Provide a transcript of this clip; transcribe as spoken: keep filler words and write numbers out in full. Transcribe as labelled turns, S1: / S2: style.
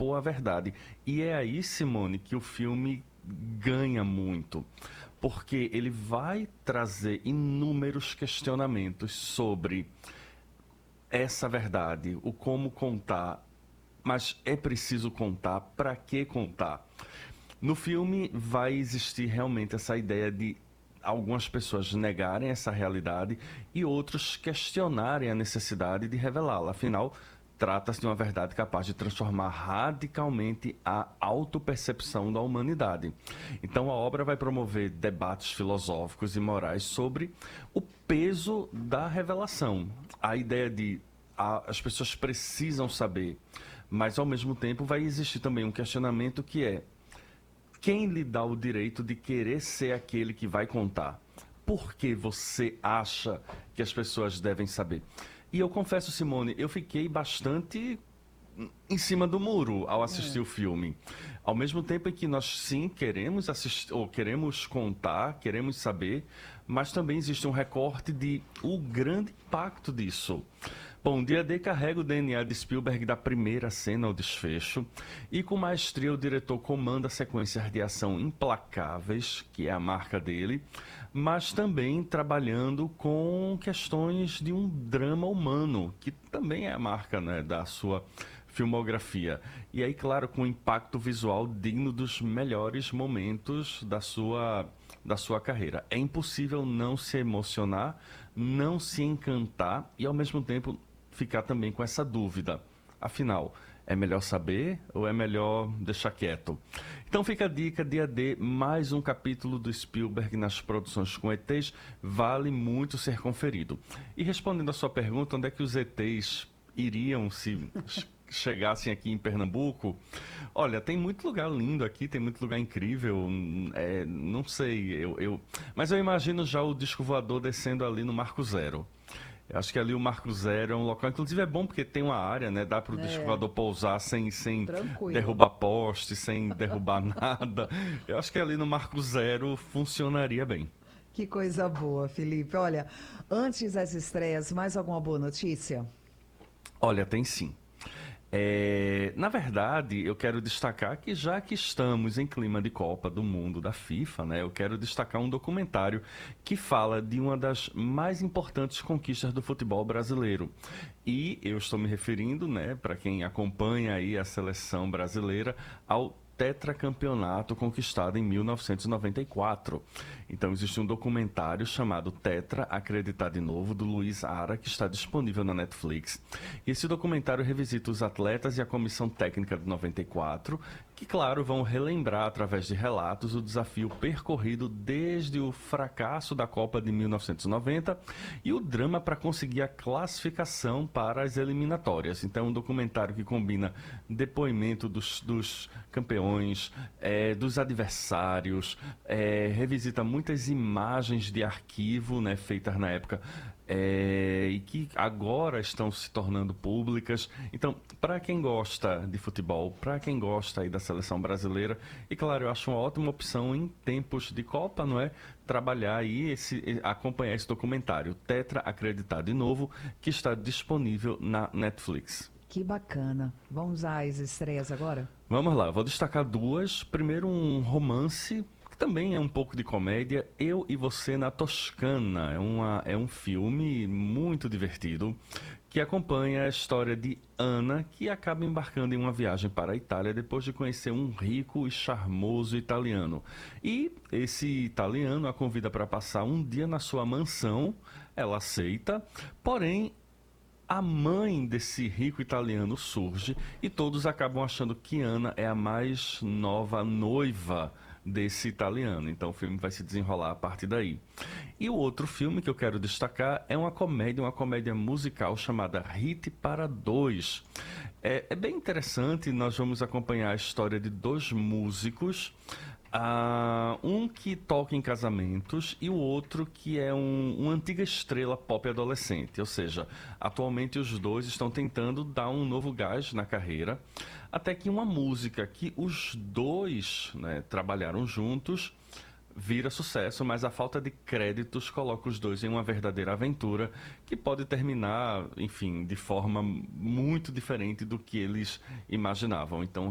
S1: expor a verdade. E é aí, Simone, que o filme ganha muito, porque ele vai trazer inúmeros questionamentos sobre essa verdade, o como contar, mas é preciso contar, para que contar? No filme vai existir realmente essa ideia de algumas pessoas negarem essa realidade e outros questionarem a necessidade de revelá-la. Afinal, trata-se de uma verdade capaz de transformar radicalmente a autopercepção da humanidade. Então, a obra vai promover debates filosóficos e morais sobre o peso da revelação. A ideia de a, as pessoas precisam saber, mas ao mesmo tempo vai existir também um questionamento que é: quem lhe dá o direito de querer ser aquele que vai contar? Por que você acha que as pessoas devem saber? E eu confesso, Simone, eu fiquei bastante em cima do muro ao assistir
S2: É.
S1: o filme. Ao mesmo tempo em que nós sim queremos assistir, ou queremos contar, queremos saber, mas também existe um recorte de o grande impacto disso. Bom, D D carrega o D N A de Spielberg da primeira cena ao desfecho, e com maestria o diretor comanda sequências de ação implacáveis, que é a marca dele, mas também trabalhando com questões de um drama humano, que também é a marca, né, da sua filmografia. E aí, claro, com um impacto visual digno dos melhores momentos da sua, da sua carreira. É impossível não se emocionar, não se encantar e, ao mesmo tempo, ficar também com essa dúvida. Afinal, é melhor saber ou é melhor deixar quieto? Então fica a dica, D D, mais um capítulo do Spielberg nas produções com E Tês, vale muito ser conferido. E respondendo a sua pergunta, onde é que os E Tês iriam se chegassem aqui em Pernambuco? Olha, tem muito lugar lindo aqui, tem muito lugar incrível, é, não sei, eu, eu... mas eu imagino já o disco voador descendo ali no Marco Zero. Eu acho que ali o Marco Zero é um local, inclusive é bom porque tem uma área, né? Dá para o disco
S2: É,
S1: voador pousar sem, sem
S2: tranquilo.
S1: derrubar poste, sem derrubar nada. Eu acho que ali no Marco Zero funcionaria bem.
S2: Que coisa boa, Felipe. Olha, antes das estreias, mais alguma boa notícia?
S1: Olha, tem sim. É, na verdade, eu quero destacar que já que estamos em clima de Copa do Mundo da FIFA, né, eu quero destacar um documentário que fala de uma das mais importantes conquistas do futebol brasileiro. E eu estou me referindo, né, para quem acompanha aí a seleção brasileira, ao tetracampeonato conquistado em mil novecentos e noventa e quatro. Então existe um documentário chamado Tetra, Acreditar de Novo, do Luiz Ara, que está disponível na Netflix. E esse documentário revisita os atletas e a comissão técnica de noventa e quatro, que, claro, vão relembrar através de relatos o desafio percorrido desde o fracasso da Copa de mil novecentos e noventa e o drama para conseguir a classificação para as eliminatórias. Então é um documentário que combina depoimento dos, dos campeões, é, dos adversários, é, revisita muitas imagens de arquivo, né, feitas na época, é, e que agora estão se tornando públicas. Então, para quem gosta de futebol, para quem gosta aí da seleção brasileira, e claro, eu acho uma ótima opção em tempos de Copa, não é? Trabalhar aí, esse, acompanhar esse documentário, Tetra Acreditar de Novo, que está disponível na Netflix.
S2: Que bacana. Vamos às estreias agora?
S1: Vamos lá, vou destacar duas. Primeiro, um romance, que também é um pouco de comédia, Eu e Você na Toscana. É, uma, é um filme muito divertido que acompanha a história de Ana, que acaba embarcando em uma viagem para a Itália depois de conhecer um rico e charmoso italiano. E esse italiano a convida para passar um dia na sua mansão. Ela aceita, porém a mãe desse rico italiano surge e todos acabam achando que Ana é a mais nova noiva desse italiano. Então o filme vai se desenrolar a partir daí. E o outro filme que eu quero destacar é uma comédia, uma comédia musical chamada Hit para Dois. É, é bem interessante, nós vamos acompanhar a história de dois músicos, ah, um que toca em casamentos e o outro que é um, uma antiga estrela pop adolescente. Ou seja, atualmente os dois estão tentando dar um novo gás na carreira, até que uma música que os dois, né, trabalharam juntos vira sucesso, mas a falta de créditos coloca os dois em uma verdadeira aventura que pode terminar, enfim, de forma muito diferente do que eles imaginavam. Então,